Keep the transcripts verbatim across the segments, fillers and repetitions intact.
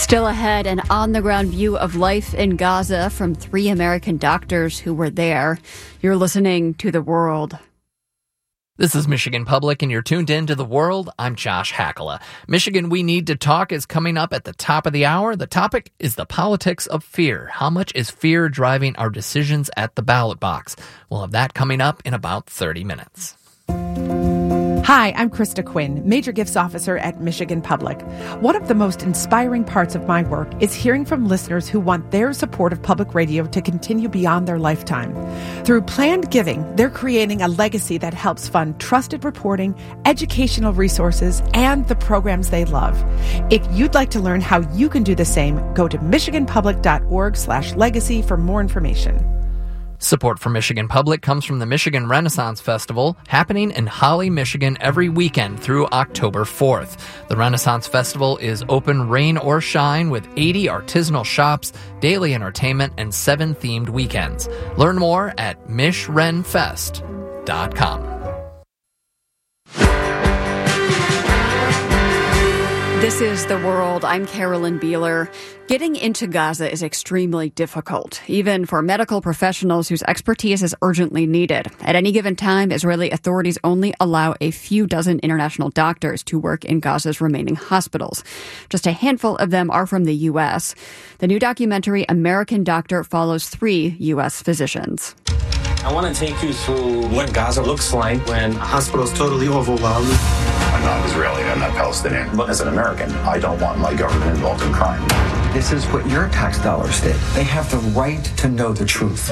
Still ahead, an on-the-ground view of life in Gaza from three American doctors who were there. You're listening to The World. This is Michigan Public, and you're tuned in to The World. I'm Josh Hakala. Michigan We Need to Talk is coming up at the top of the hour. The topic is the politics of fear. How much is fear driving our decisions at the ballot box? We'll have that coming up in about thirty minutes. Hi, I'm Krista Quinn, Major Gifts Officer at Michigan Public. One of the most inspiring parts of my work is hearing from listeners who want their support of public radio to continue beyond their lifetime. Through planned giving, they're creating a legacy that helps fund trusted reporting, educational resources, and the programs they love. If you'd like to learn how you can do the same, go to michiganpublic.org slash legacy for more information. Support for Michigan Public comes from the Michigan Renaissance Festival, happening in Holly, Michigan every weekend through October fourth. The Renaissance Festival is open rain or shine with eighty artisanal shops, daily entertainment, and seven themed weekends. Learn more at mish ren fest dot com. This is The World. I'm Carolyn Beeler. Getting into Gaza is extremely difficult, even for medical professionals whose expertise is urgently needed. At any given time, Israeli authorities only allow a few dozen international doctors to work in Gaza's remaining hospitals. Just a handful of them are from the U S. The new documentary, American Doctor, follows three U S physicians. I want to take you through what Gaza looks like when a hospital is totally overwhelmed. I'm not Israeli, I'm not Palestinian. But as an American, I don't want my government involved in crime. This is what your tax dollars did. They have the right to know the truth.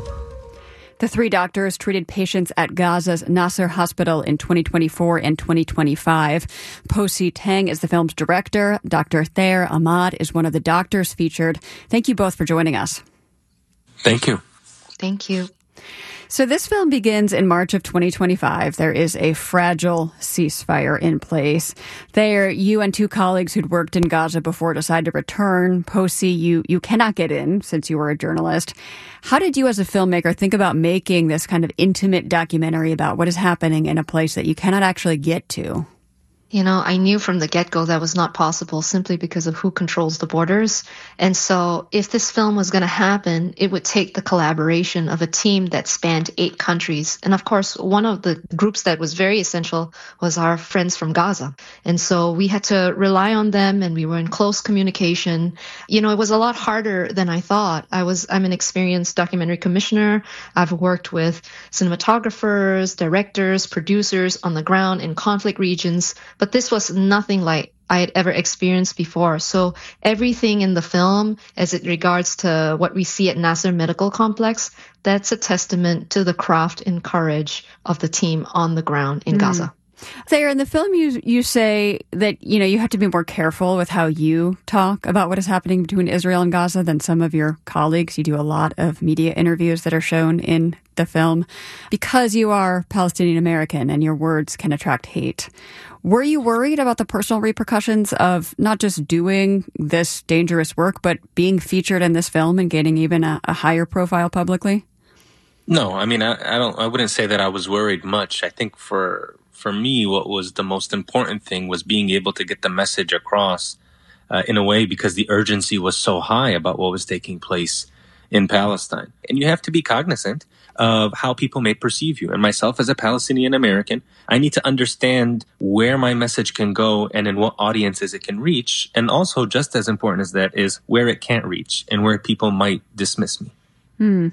The three doctors treated patients at Gaza's Nasser Hospital in twenty twenty-four and twenty twenty-five. Po-Si Teng is the film's director. Doctor Thayer Ahmad is one of the doctors featured. Thank you both for joining us. Thank you. Thank you. So this film begins in March of twenty twenty-five. There is a fragile ceasefire in place. There, you and two colleagues who'd worked in Gaza before decide to return. Po-Si, you, you cannot get in since you were a journalist. How did you as a filmmaker think about making this kind of intimate documentary about what is happening in a place that you cannot actually get to? You know, I knew from the get-go that was not possible simply because of who controls the borders. And so if this film was going to happen, it would take the collaboration of a team that spanned eight countries. And of course, one of the groups that was very essential was our friends from Gaza. And so we had to rely on them, and we were in close communication. You know, it was a lot harder than I thought. I was, I'm an experienced documentary commissioner. I've worked with cinematographers, directors, producers on the ground in conflict regions. But this was nothing like I had ever experienced before. So everything in the film, as it regards to what we see at Nasser Medical Complex, that's a testament to the craft and courage of the team on the ground in mm. Gaza. Thayer, in the film, you you say that, you know, you have to be more careful with how you talk about what is happening between Israel and Gaza than some of your colleagues. You do a lot of media interviews that are shown in the film because you are Palestinian American and your words can attract hate. Were you worried about the personal repercussions of not just doing this dangerous work, but being featured in this film and getting even a, a higher profile publicly? No, I mean, I, I don't. I wouldn't say that I was worried much. I think for for me, what was the most important thing was being able to get the message across uh, in a way, because the urgency was so high about what was taking place in Palestine. And you have to be cognizant of how people may perceive you. And myself as a Palestinian American, I need to understand where my message can go and in what audiences it can reach. And also, just as important as that, is where it can't reach and where people might dismiss me. Hmm.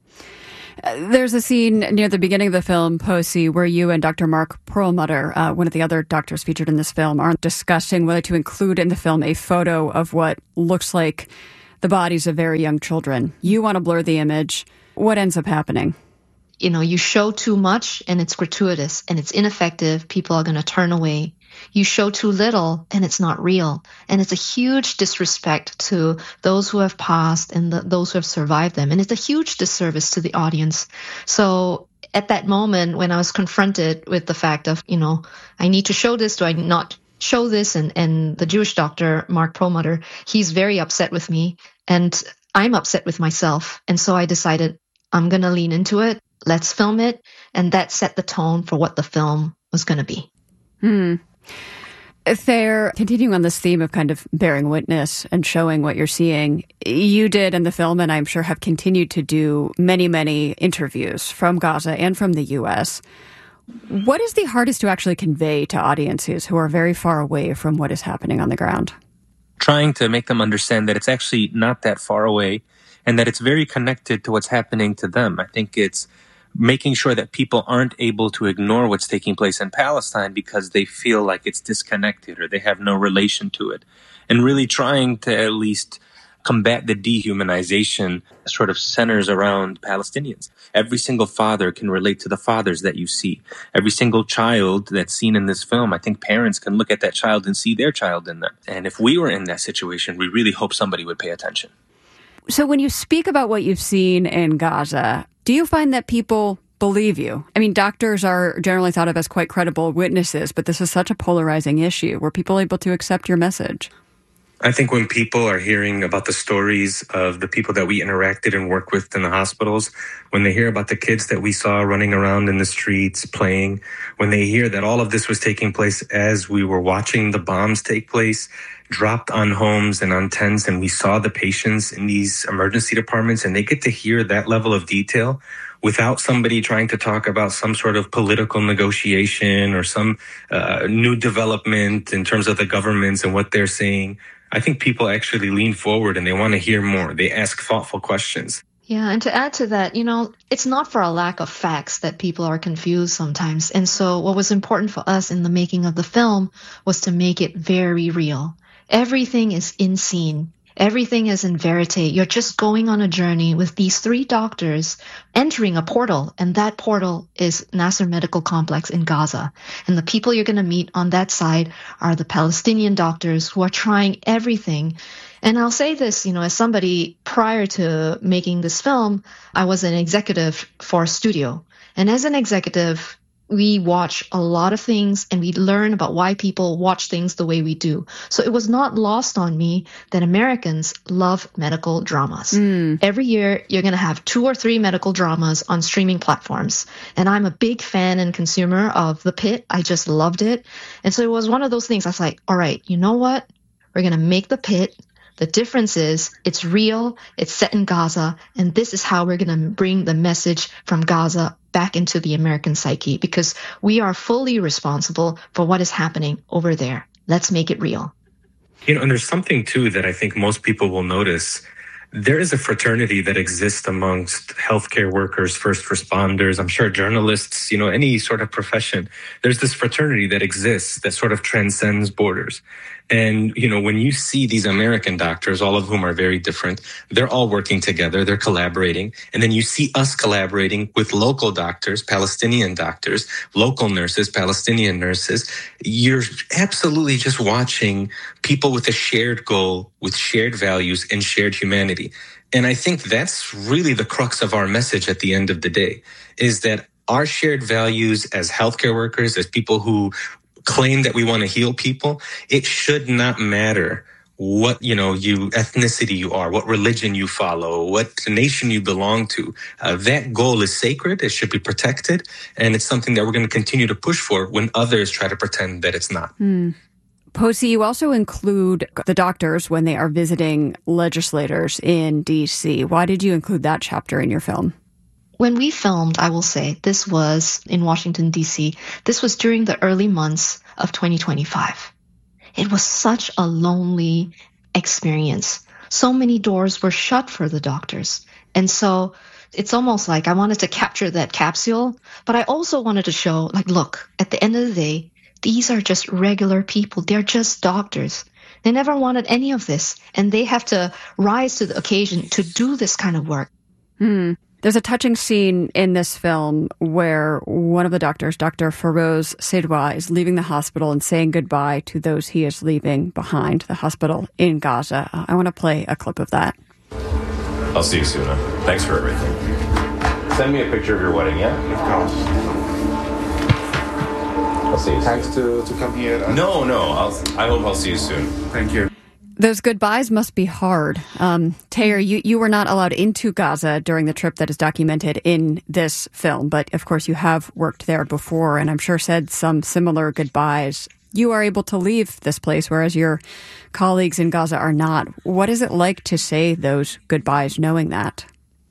There's a scene near the beginning of the film, Po-Si, where you and Doctor Mark Perlmutter, uh, one of the other doctors featured in this film, are discussing whether to include in the film a photo of what looks like the bodies of very young children. You want to blur the image. What ends up happening? You know, you show too much and it's gratuitous and it's ineffective. People are going to turn away. You show too little and it's not real. And it's a huge disrespect to those who have passed and the, those who have survived them. And it's a huge disservice to the audience. So at that moment, when I was confronted with the fact of, you know, I need to show this, do I not show this? And, and the Jewish doctor, Mark Perlmutter, he's very upset with me. And I'm upset with myself. And so I decided I'm going to lean into it. Let's film it. And that set the tone for what the film was going to be. Hmm. Thayer, continuing on this theme of kind of bearing witness and showing what you're seeing, you did in the film, and I'm sure have continued to do many, many interviews from Gaza and from the U S. What is the hardest to actually convey to audiences who are very far away from what is happening on the ground? Trying to make them understand that it's actually not that far away and that it's very connected to what's happening to them. I think it's making sure that people aren't able to ignore what's taking place in Palestine because they feel like it's disconnected or they have no relation to it. And really trying to at least combat the dehumanization that sort of centers around Palestinians. Every single father can relate to the fathers that you see. Every single child that's seen in this film, I think parents can look at that child and see their child in them. And if we were in that situation, we really hope somebody would pay attention. So when you speak about what you've seen in Gaza, do you find that people believe you? I mean, doctors are generally thought of as quite credible witnesses, but this is such a polarizing issue. Were people able to accept your message? I think when people are hearing about the stories of the people that we interacted and worked with in the hospitals, when they hear about the kids that we saw running around in the streets playing, when they hear that all of this was taking place as we were watching the bombs take place, dropped on homes and on tents, and we saw the patients in these emergency departments, and they get to hear that level of detail without somebody trying to talk about some sort of political negotiation or some uh, new development in terms of the governments and what they're saying. I think people actually lean forward and they want to hear more. They ask thoughtful questions. Yeah, and to add to that, you know, it's not for a lack of facts that people are confused sometimes. And so what was important for us in the making of the film was to make it very real. Everything is in scene. Everything is in verite. You're just going on a journey with these three doctors entering a portal, and that portal is Nasser Medical Complex in Gaza. And the people you're going to meet on that side are the Palestinian doctors who are trying everything. And I'll say this, you know, as somebody prior to making this film, I was an executive for a studio. And as an executive, we watch a lot of things and we learn about why people watch things the way we do. So it was not lost on me that Americans love medical dramas. Mm. Every year, you're going to have two or three medical dramas on streaming platforms. And I'm a big fan and consumer of The Pit. I just loved it. And so it was one of those things. I was like, all right, you know what? We're going to make The Pit. The difference is it's real, it's set in Gaza, and this is how we're going to bring the message from Gaza back into the American psyche, because we are fully responsible for what is happening over there. Let's make it real. You know, and there's something, too, that I think most people will notice. There is a fraternity that exists amongst healthcare workers, first responders, I'm sure journalists, you know, any sort of profession. There's this fraternity that exists that sort of transcends borders. And, you know, when you see these American doctors, all of whom are very different, they're all working together, they're collaborating. And then you see us collaborating with local doctors, Palestinian doctors, local nurses, Palestinian nurses. You're absolutely just watching people with a shared goal, with shared values and shared humanity. And I think that's really the crux of our message at the end of the day, is that our shared values as healthcare workers, as people who claim that we want to heal people, it should not matter what, you know, you ethnicity you are, what religion you follow, what nation you belong to. Uh, that goal is sacred. It should be protected. And it's something that we're going to continue to push for when others try to pretend that it's not. Mm. Posi, you also include the doctors when they are visiting legislators in D C. Why did you include that chapter in your film? When we filmed, I will say, this was in Washington, D C. This was during the early months of twenty twenty-five. It was such a lonely experience. So many doors were shut for the doctors. And so it's almost like I wanted to capture that capsule, but I also wanted to show, like, look, at the end of the day, these are just regular people. They're just doctors. They never wanted any of this, and they have to rise to the occasion to do this kind of work. Hmm. There's a touching scene in this film where one of the doctors, Doctor Feroz Sedwa, is leaving the hospital and saying goodbye to those he is leaving behind, the hospital in Gaza. I want to play a clip of that. I'll see you soon. Huh? Thanks for everything. Send me a picture of your wedding, yeah? Of course. I'll see you soon. Thanks to, to come here. And... No, no. I'll, I hope I'll see you soon. Thank you. Those goodbyes must be hard. Um, Thayer, you, you were not allowed into Gaza during the trip that is documented in this film, but of course you have worked there before and I'm sure said some similar goodbyes. you are able to leave this place, whereas your colleagues in Gaza are not. What is it like to say those goodbyes, knowing that?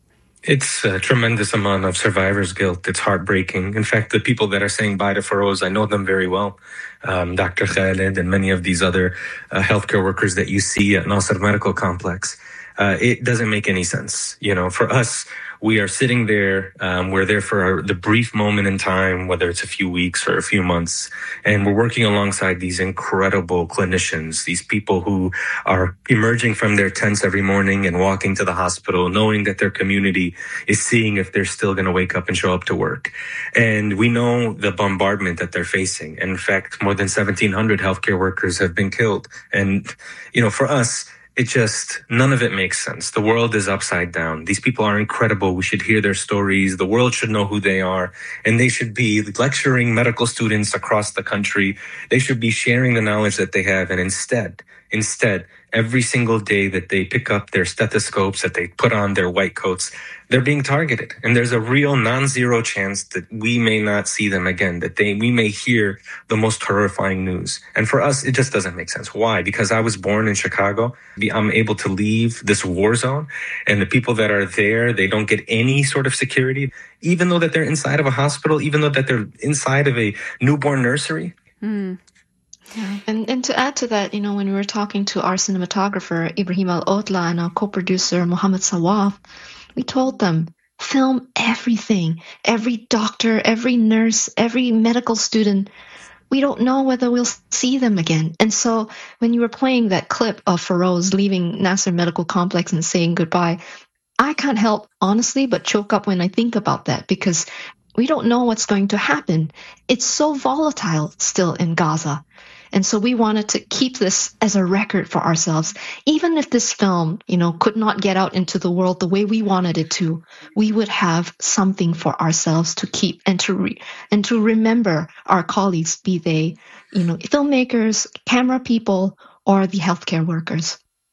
It's a tremendous amount of survivor's guilt. It's heartbreaking. In fact, the people that are saying bye to Feroz, I know them very well. Um, Doctor Khaled and many of these other uh, healthcare workers that you see at Nasser Medical Complex. Uh, it doesn't make any sense. You know, for us, we are sitting there. Um, we're there for our, the brief moment in time, whether it's a few weeks or a few months. And we're working alongside these incredible clinicians, these people who are emerging from their tents every morning and walking to the hospital, knowing that their community is seeing if they're still going to wake up and show up to work. And we know the bombardment that they're facing. And in fact, more than seventeen hundred healthcare workers have been killed. And, you know, for us, it just, none of it makes sense. The world is upside down. These people are incredible. We should hear their stories. The world should know who they are. And they should be lecturing medical students across the country. They should be sharing the knowledge that they have. And instead, instead, every single day that they pick up their stethoscopes, that they put on their white coats, they're being targeted. And there's a real non-zero chance that we may not see them again, that they we may hear the most horrifying news. And for us, it just doesn't make sense. Why? Because I was born in Chicago. I'm able to leave this war zone, and the people that are there, they don't get any sort of security, even though that they're inside of a hospital, even though that they're inside of a newborn nursery. Mm. Yeah. And and to add to that, you know, when we were talking to our cinematographer, Ibrahim Al-Otla, and our co-producer, Mohammed Sawaf, we told them, film everything, every doctor, every nurse, every medical student. We don't know whether we'll see them again. And so when you were playing that clip of Feroz leaving Nasser Medical Complex and saying goodbye, I can't help, honestly, but choke up when I think about that, because we don't know what's going to happen. It's so volatile still in Gaza. And so we wanted to keep this as a record for ourselves. Even if this film, you know, could not get out into the world the way we wanted it to, we would have something for ourselves to keep and to re- and to remember our colleagues, be they, you know, filmmakers, camera people, or the healthcare workers.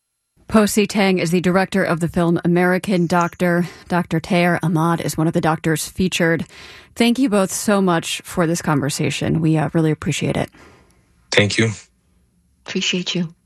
Posi Tang is the director of the film American Doctor. Doctor Taher Ahmad is one of the doctors featured. Thank you both so much for this conversation. We uh, really appreciate it. Thank you. Appreciate you.